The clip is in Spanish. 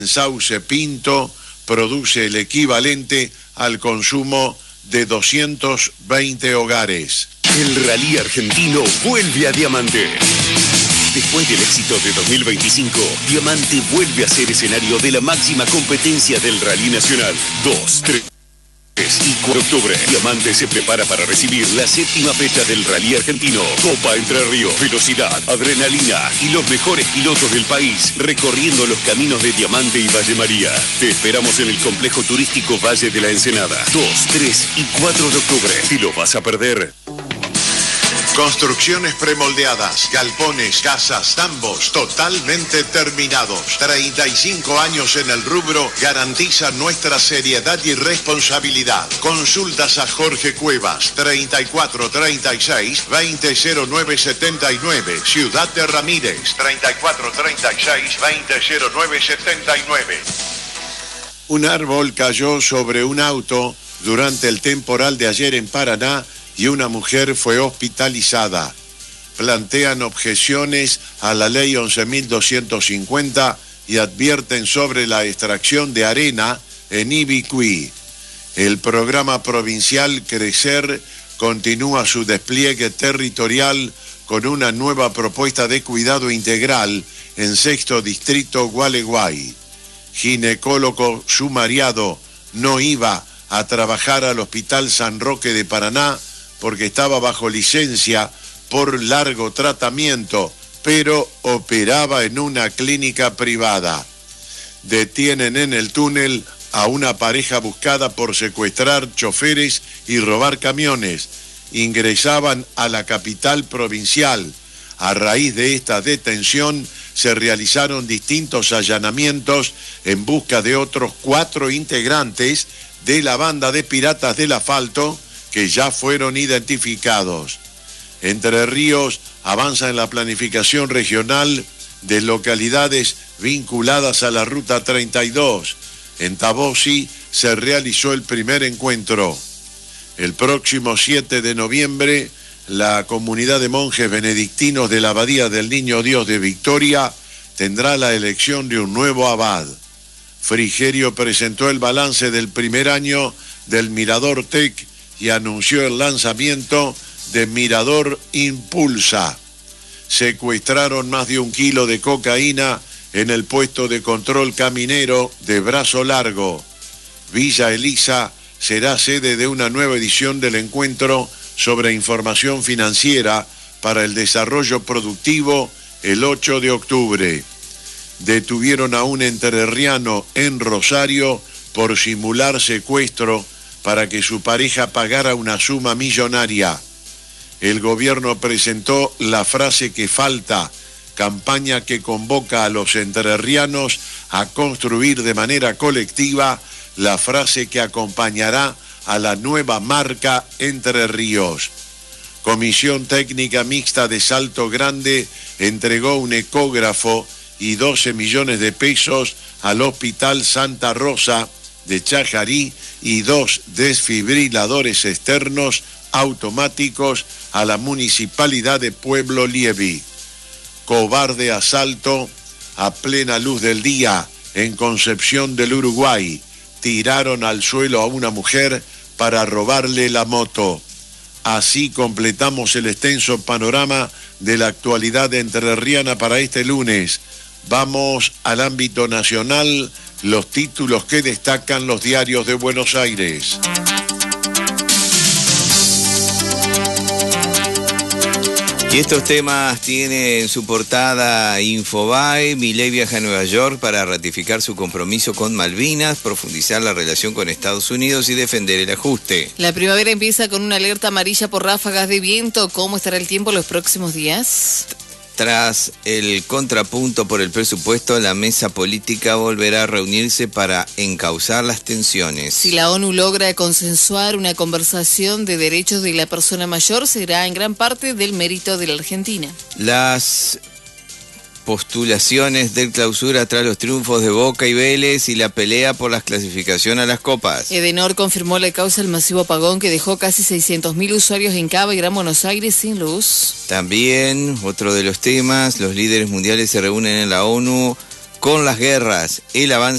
Sauce Pinto produce el equivalente al consumo de 220 hogares. El rally argentino vuelve a Diamante. Después del éxito de 2025, Diamante vuelve a ser escenario de la máxima competencia del rally nacional. 2, 3 y 4 de octubre. Diamante se prepara para recibir la 7ª fecha del rally argentino. Copa Entre Ríos, velocidad, adrenalina y los mejores pilotos del país recorriendo los caminos de Diamante y Valle María. Te esperamos en el complejo turístico Valle de la Ensenada. 2, 3 y 4 de octubre. ¿Te lo vas a perder? Construcciones premoldeadas, galpones, casas, tambos, totalmente terminados. 35 años en el rubro garantizan nuestra seriedad y responsabilidad. Consultas a Jorge Cuevas, 3436-200979. Ciudad de Ramírez, 3436-200979. Un árbol cayó sobre un auto durante el temporal de ayer en Paraná y una mujer fue hospitalizada. Plantean objeciones a la ley 11.250 y advierten sobre la extracción de arena en Ibicuí. El programa provincial Crecer continúa su despliegue territorial con una nueva propuesta de cuidado integral en 6º Distrito Gualeguay. Ginecólogo sumariado no iba a trabajar al Hospital San Roque de Paraná porque estaba bajo licencia por largo tratamiento, pero operaba en una clínica privada. Detienen en el túnel a una pareja buscada por secuestrar choferes y robar camiones. Ingresaban a la capital provincial. A raíz de esta detención se realizaron distintos allanamientos en busca de otros 4 integrantes de la banda de piratas del asfalto que ya fueron identificados. Entre Ríos avanza en la planificación regional de localidades vinculadas a la Ruta 32. En Tabosi se realizó el primer encuentro. El próximo 7 de noviembre, la comunidad de monjes benedictinos de la Abadía del Niño Dios de Victoria tendrá la elección de un nuevo abad. Frigerio presentó el balance del primer año del Mirador Tec y anunció el lanzamiento de Mirador Impulsa. Secuestraron más de 1 kilo de cocaína en el puesto de control caminero de Brazo Largo. Villa Elisa será sede de una nueva edición del encuentro sobre información financiera para el desarrollo productivo el 8 de octubre. Detuvieron a un entrerriano en Rosario por simular secuestro para que su pareja pagara una suma millonaria. El gobierno presentó la frase que falta, campaña que convoca a los entrerrianos a construir de manera colectiva la frase que acompañará a la nueva marca Entre Ríos. Comisión Técnica Mixta de Salto Grande entregó un ecógrafo y 12 millones de pesos al Hospital Santa Rosa de Chajarí y 2 desfibriladores externos automáticos a la Municipalidad de Pueblo Lievi. Cobarde asalto a plena luz del día en Concepción del Uruguay. Tiraron al suelo a una mujer para robarle la moto. Así completamos el extenso panorama de la actualidad entrerriana para este lunes. Vamos al ámbito nacional, los títulos que destacan los diarios de Buenos Aires. Y estos temas tienen en su portada Infobae. Milei viaja a Nueva York para ratificar su compromiso con Malvinas, profundizar la relación con Estados Unidos y defender el ajuste. La primavera empieza con una alerta amarilla por ráfagas de viento. ¿Cómo estará el tiempo los próximos días? Tras el contrapunto por el presupuesto, la mesa política volverá a reunirse para encauzar las tensiones. Si la ONU logra consensuar una conversación de derechos de la persona mayor, será en gran parte del mérito de la Argentina. Las postulaciones del clausura tras los triunfos de Boca y Vélez y la pelea por la clasificación a las copas. Edenor confirmó la causa del masivo apagón que dejó casi 600.000 usuarios en Cava y Gran Buenos Aires sin luz. También, otro de los temas, los líderes mundiales se reúnen en la ONU con las guerras, el avance